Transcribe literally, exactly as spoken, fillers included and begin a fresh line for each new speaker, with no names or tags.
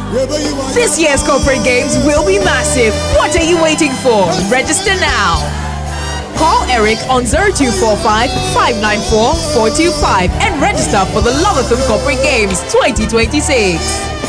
This year's corporate games will be massive. What are you waiting for? Register now. Call Eric on zero two four five, five nine four, four two five and register for the Lovathon Corporate Games twenty twenty-six.